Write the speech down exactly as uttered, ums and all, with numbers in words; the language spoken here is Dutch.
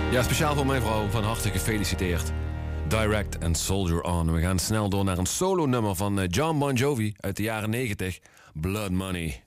Ja, speciaal voor mijn vrouw, van harte gefeliciteerd. Direct and Soldier On. We gaan snel door naar een solo-nummer van John Bon Jovi uit de jaren negentig. Blood Money.